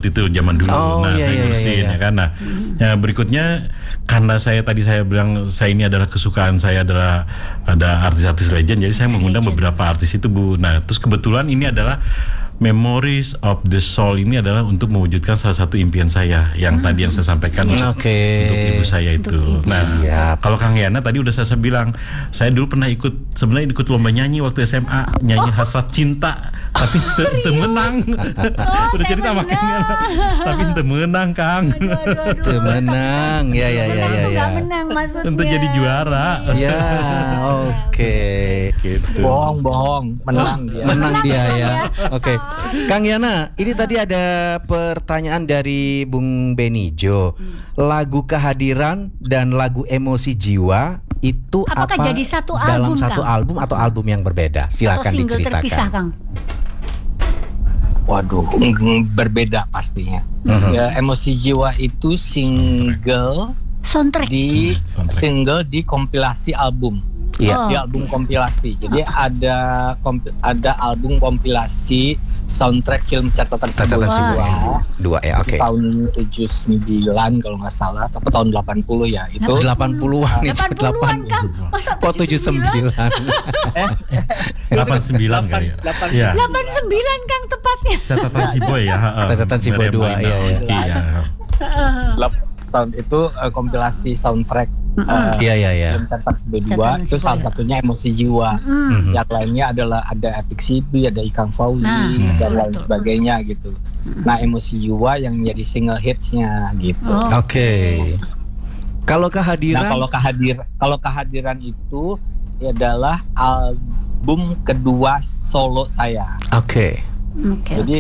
waktu itu zaman dulu. Saya ngurusin ya kan. Nah, berikutnya karena saya bilang saya ini adalah kesukaan saya adalah ada artis-artis legend, jadi saya mengundang beberapa artis itu, Bu. Nah, terus kebetulan ini adalah Memories of the Soul ini adalah untuk mewujudkan salah satu impian saya yang tadi yang saya sampaikan untuk ibu saya itu. Kalau Kang Yana tadi udah saya bilang, saya dulu pernah sebenarnya ikut lomba nyanyi waktu SMA, nyanyi Hasrat Cinta, tapi temenang. Udah cerita makanya, tapi temenang Kang. Temenang, ya. Gak menang maksudnya. Untuk jadi juara. Ya, oke. Gitu. Bohong, menang dia. Menang dia ya. Oke. Kang Yana, ini tadi ada pertanyaan dari Bung Benijo. Lagu Kehadiran dan lagu Emosi Jiwa itu apakah jadi satu album, dalam satu Kang? album atau album yang berbeda? Silakan atau single diceritakan. terpisah, Kang? Waduh, berbeda pastinya. Ya, Emosi Jiwa itu soundtrack di kompilasi album. Iya. Di album kompilasi. Jadi ada album kompilasi soundtrack film Catatan Sebuah Dua ya, oke. Tahun 79 kalau nggak salah, atau tahun 80 ya itu. 80-an itu 80-an Kang. Masa 79? 89 kali ya. 89 Kang tepatnya. Catatan si Boy ya. Catatan si Boy 2 ya. Tahun itu kompilasi soundtrack Iya. Catatan Sebuah 2 itu salah satunya Emosi Jiwa. Yang lainnya adalah ada Epic Sibi, ada Ikang Fauzi dan lain sebagainya gitu. Nah, Emosi Jiwa yang menjadi single hitsnya gitu. Oke. Kalau kehadiran? Nah, kalau kehadiran itu adalah album kedua solo saya. Oke. Jadi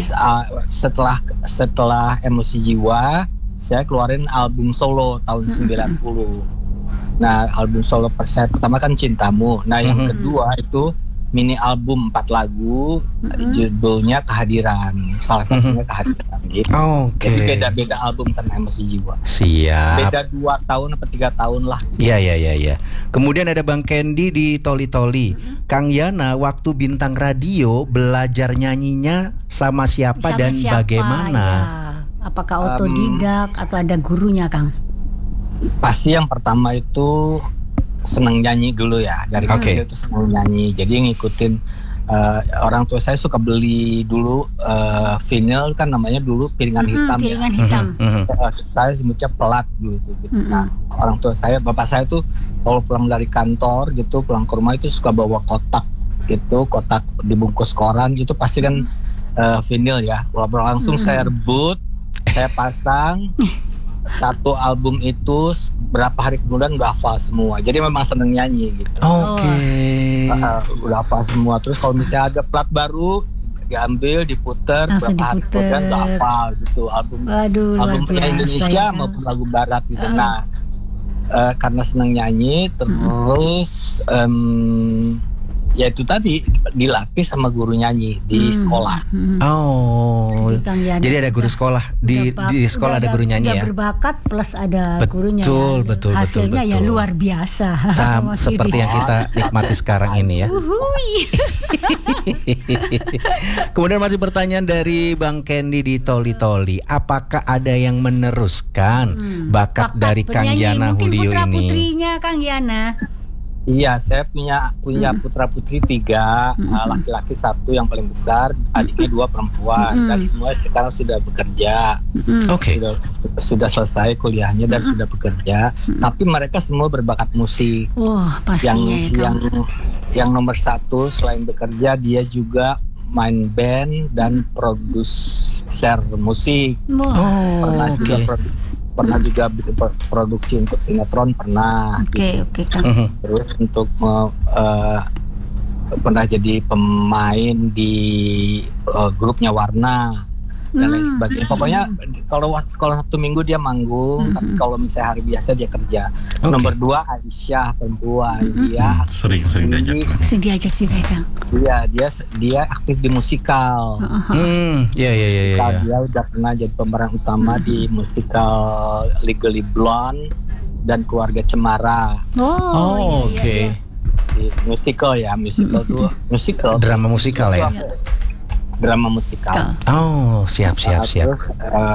setelah Emosi Jiwa, saya keluarin album solo tahun 90. Nah, album solo saya pertama kan Cintamu. Nah, yang kedua itu mini album 4 lagu, judulnya Kehadiran. Salah satunya Kehadiran gitu. Jadi beda-beda album sama Emosi Jiwa. Siap. Beda 2 tahun atau 3 tahun lah. Iya. Kemudian ada Bang Candy di Toli-Toli. Kang Yana waktu bintang radio belajar nyanyinya sama siapa dan bagaimana? Ya. Apakah otodidak atau ada gurunya, Kang? Pasti yang pertama itu senang nyanyi dulu ya. Dari kecil itu senang nyanyi. Jadi ngikutin orang tua saya suka beli dulu vinyl, kan namanya dulu piringan hitam. Piringan hitam. Saya sebutnya pelat dulu gitu. Nah, orang tua saya, bapak saya tuh kalau pulang dari kantor gitu, pulang ke rumah itu suka bawa kotak gitu, kotak dibungkus koran gitu, pasti kan vinyl ya. Langsung saya rebut, saya pasang. Satu album itu berapa hari kemudian udah hafal semua. Jadi memang seneng nyanyi gitu. Udah hafal semua. Terus kalau misalnya ada plat baru, diambil, diputer, berapa hari kemudian udah hafal gitu. Album penyanyi Indonesia maupun lagu barat gitu. Nah, karena seneng nyanyi, terus ya itu tadi dilatih sama guru nyanyi di sekolah. Jadi ada guru sekolah di sekolah, ada guru nyanyi ya. Berbakat plus ada gurunya. Betul. Hasilnya ya luar biasa. Seperti yang kita nikmati sekarang ini ya. Kemudian masih pertanyaan dari Bang Candy di Toli-Toli. Apakah ada yang meneruskan bakat dari Kang Yana Hulio ini? Putra-putrinya Kang Yana. Iya, saya punya putra-putri 3, laki-laki 1 yang paling besar, adiknya 2 perempuan, dan semua sekarang sudah bekerja. Sudah selesai kuliahnya dan sudah bekerja. Tapi mereka semua berbakat musik. Pastinya yang nomor 1 selain bekerja, dia juga main band dan produser musik. Pernah juga bikin produksi untuk sinetron, pernah. Oke, Kang. Terus untuk pernah jadi pemain di grupnya Warna dan lain sebagainya. Pokoknya kalau sekolah Sabtu Minggu dia manggung, tapi kalau misalnya hari biasa dia kerja. Nomor 2 Aisyah, perempuan, dia sering diajak juga, Kang. Iya, dia aktif di musikal. Musikal, dia udah pernah jadi pemeran utama di musikal Legally Blonde dan Keluarga Cemara. Oke. Musical tuh drama musikal ya. Drama musikal. Siap. Terus